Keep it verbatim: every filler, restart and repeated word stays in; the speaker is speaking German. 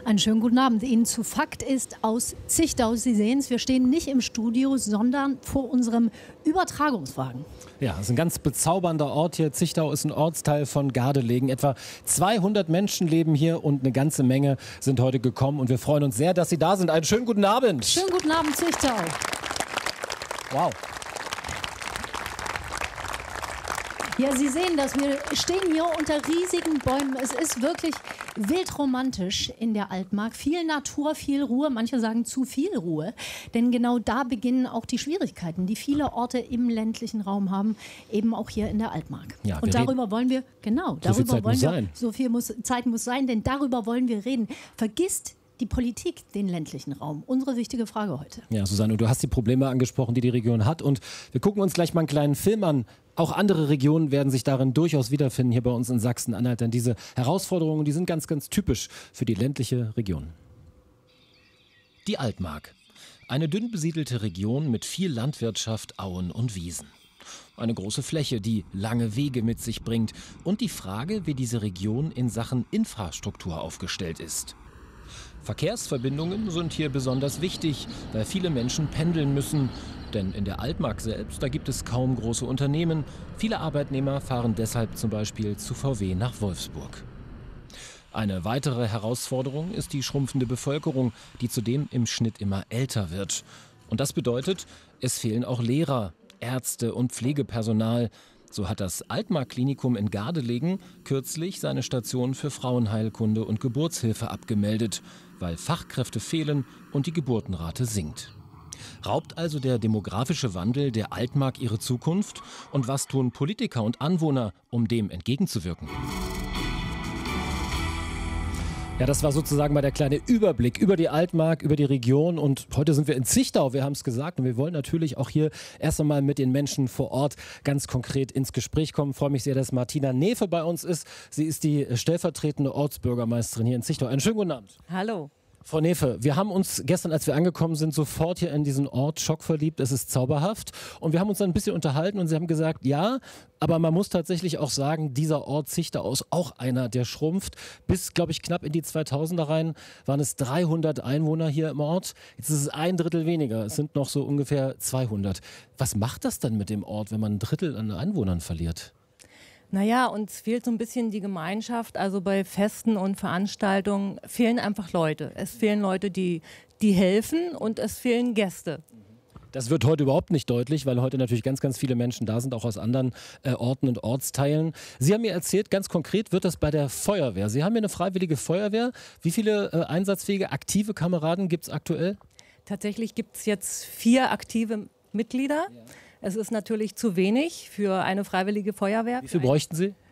Einen schönen guten Abend Ihnen zu Fakt ist aus Zichtau. Sie sehen es, wir stehen nicht im Studio, sondern vor unserem Übertragungswagen. Ja, es ist ein ganz bezaubernder Ort hier. Zichtau ist ein Ortsteil von Gardelegen. Etwa zweihundert Menschen leben hier und eine ganze Menge sind heute gekommen. Und wir freuen uns sehr, dass Sie da sind. Einen schönen guten Abend. Schönen guten Abend, Zichtau. Wow. Ja, Sie sehen das, wir stehen hier unter riesigen Bäumen. Es ist wirklich wildromantisch in der Altmark. Viel Natur, viel Ruhe, manche sagen zu viel Ruhe. Denn genau da beginnen auch die Schwierigkeiten, die viele Orte im ländlichen Raum haben, eben auch hier in der Altmark. Ja, und darüber wollen wir, genau, so viel darüber Zeit wollen muss wir, sein. so viel muss, Zeit muss sein, denn darüber wollen wir reden. Vergisst die Politik den ländlichen Raum? Unsere wichtige Frage heute. Ja, Susanne, du hast die Probleme angesprochen, die die Region hat. Und wir gucken uns gleich mal einen kleinen Film an. Auch andere Regionen werden sich darin durchaus wiederfinden, hier bei uns in Sachsen-Anhalt. Denn diese Herausforderungen, die sind ganz, ganz typisch für die ländliche Region. Die Altmark. Eine dünn besiedelte Region mit viel Landwirtschaft, Auen und Wiesen. Eine große Fläche, die lange Wege mit sich bringt. Und die Frage, wie diese Region in Sachen Infrastruktur aufgestellt ist. Verkehrsverbindungen sind hier besonders wichtig, weil viele Menschen pendeln müssen. Denn in der Altmark selbst, da gibt es kaum große Unternehmen. Viele Arbeitnehmer fahren deshalb zum Beispiel zu V W nach Wolfsburg. Eine weitere Herausforderung ist die schrumpfende Bevölkerung, die zudem im Schnitt immer älter wird. Und das bedeutet, es fehlen auch Lehrer, Ärzte und Pflegepersonal. So hat das Altmark-Klinikum in Gardelegen kürzlich seine Station für Frauenheilkunde und Geburtshilfe abgemeldet, weil Fachkräfte fehlen und die Geburtenrate sinkt. Raubt also der demografische Wandel der Altmark ihre Zukunft? Und was tun Politiker und Anwohner, um dem entgegenzuwirken? Ja, das war sozusagen mal der kleine Überblick über die Altmark, über die Region. Und heute sind wir in Zichtau, wir haben es gesagt. Und wir wollen natürlich auch hier erst einmal mit den Menschen vor Ort ganz konkret ins Gespräch kommen. Ich freue mich sehr, dass Martina Nefe bei uns ist. Sie ist die stellvertretende Ortsbürgermeisterin hier in Zichtau. Einen schönen guten Abend. Hallo. Frau Nefe, wir haben uns gestern, als wir angekommen sind, sofort hier in diesen Ort schockverliebt. Es ist zauberhaft. Und wir haben uns dann ein bisschen unterhalten und Sie haben gesagt, ja, aber man muss tatsächlich auch sagen, dieser Ort Zichtau ist auch einer, der schrumpft. Bis, glaube ich, knapp in die zweitausender rein waren es dreihundert Einwohner hier im Ort. Jetzt ist es ein Drittel weniger. Es sind noch so ungefähr zweihundert. Was macht das dann mit dem Ort, wenn man ein Drittel an Einwohnern verliert? Naja, uns fehlt so ein bisschen die Gemeinschaft. Also bei Festen und Veranstaltungen fehlen einfach Leute. Es fehlen Leute, die, die helfen, und es fehlen Gäste. Das wird heute überhaupt nicht deutlich, weil heute natürlich ganz, ganz viele Menschen da sind, auch aus anderen äh, Orten und Ortsteilen. Sie haben mir erzählt, ganz konkret wird das bei der Feuerwehr. Sie haben hier eine freiwillige Feuerwehr. Wie viele äh, einsatzfähige, aktive Kameraden gibt es aktuell? Tatsächlich gibt es jetzt vier aktive Mitglieder. Ja. Es ist natürlich zu wenig für eine freiwillige Feuerwehr. Wie viel bräuchten Sie?